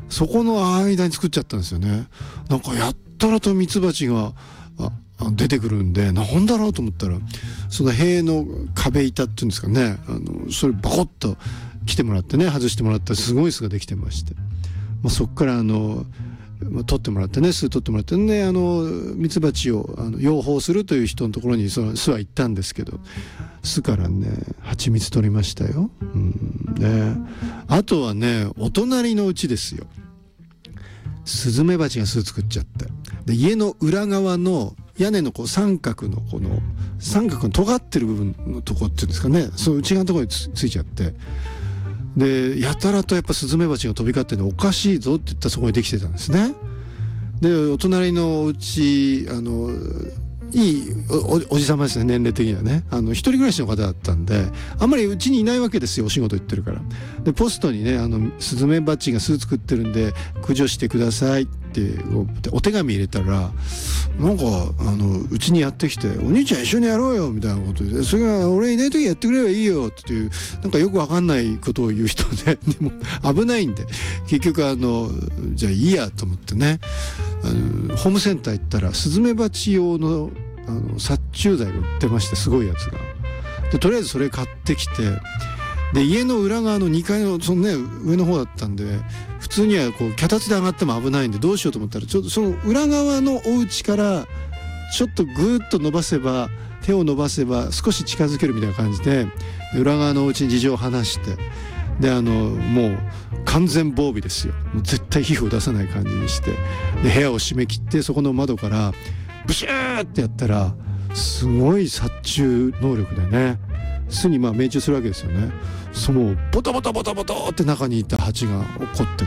そこの間に作っちゃったんですよね。なんかやったらとミツバチが出てくるんで、なんだろうと思ったら、その塀の壁板っていうんですかね、それバコッと来てもらってね、外してもらったらすごい巣ができてまして、そっから取ってもらってね、巣取ってもらってね、ミツバチを養蜂するという人のところにその巣は行ったんですけど、巣からね蜂蜜取りましたよ。ね、あとはね、お隣のうちですよ、スズメバチが巣作っちゃって、で家の裏側の屋根の三角の三角の尖ってる部分のとこっていうんですかね、その内側のところに ついちゃって、でやたらとやっぱスズメバチが飛び交っておかしいぞって言ったらそこにできてたんですね。でお隣のうちいい おじさまですね、年齢的にはね。一人暮らしの方だったんで、あんまりうちにいないわけですよ、お仕事行ってるから。でポストにね、スズメバチが巣作ってるんで駆除してくださいってお手紙入れたら、なんかうちにやってきて、お兄ちゃん一緒にやろうよみたいなことで、それが俺いない時やってくればいいよっていう、なんかよくわかんないことを言う人で、でも危ないんで結局じゃあいいやと思ってね、ホームセンター行ったらスズメバチ用の殺虫剤が売ってまして、すごいやつが。でとりあえずそれ買ってきて、で家の裏側の2階のそのね上の方だったんで、普通には脚立で上がっても危ないんでどうしようと思ったら、ちょっとその裏側のお家からちょっとグーッと手を伸ばせば少し近づけるみたいな感じで、裏側のお家に事情を話して、でもう完全防備ですよ、もう絶対皮膚を出さない感じにして、で部屋を閉め切って、そこの窓からブシューってやったら、すごい殺虫能力でね、巣に命中するわけですよね。そのボタボタボタボタって中にいた蜂が怒ってって、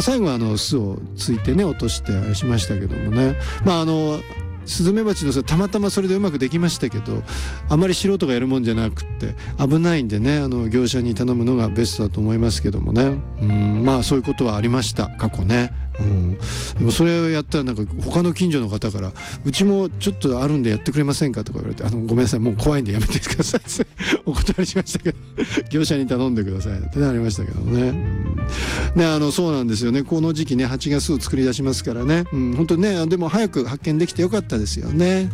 最後は巣をついてね落としてしましたけどもね、スズメバチのたまたまそれでうまくできましたけど、あまり素人がやるもんじゃなくって危ないんでね、業者に頼むのがベストだと思いますけどもね。そういうことはありました、過去ね。でもそれをやったら、なんか他の近所の方から「うちもちょっとあるんでやってくれませんか?」とか言われて「ごめんなさい、もう怖いんでやめてください」お断りしましたけど業者に頼んでくださいってなりましたけどね。そうなんですよね、この時期ね蜂が巣を作り出しますからね。本当にね、でも早く発見できてよかったですよね。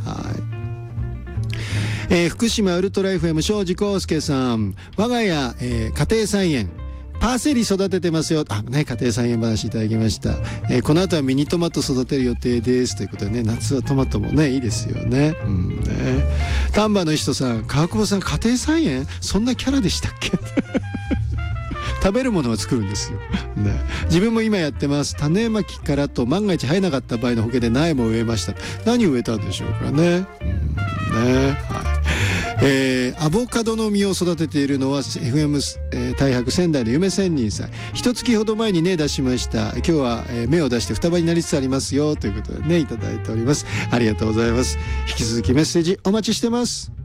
福島ウルトラ FM 庄司康介さん、我が家、家庭菜園パセリ育ててますよ。家庭菜園話いただきました。この後はミニトマト育てる予定ですということでね、夏はトマトもねいいですよね。丹波の人さん、川久保さん家庭菜園そんなキャラでしたっけ食べるものを作るんですよ、自分も今やってます。種まきからと万が一生えなかった場合の保険で苗も植えました。何を植えたんでしょうかね。アボカドの実を育てているのは FM、大白仙台の夢仙人さん。一月ほど前にね出しました。今日は、芽を出して双葉になりつつありますよということでねいただいております。ありがとうございます。引き続きメッセージお待ちしてます。